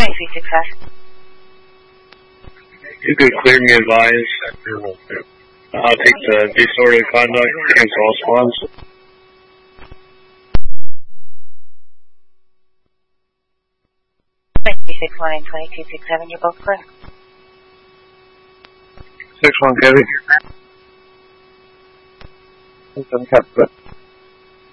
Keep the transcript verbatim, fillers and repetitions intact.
twenty-three six five. You could clear me advise. I'll take the disorderly conduct against all squads. twenty-six one and twenty-two six seven, you're both clear. six one, Kevin. six one, Captain.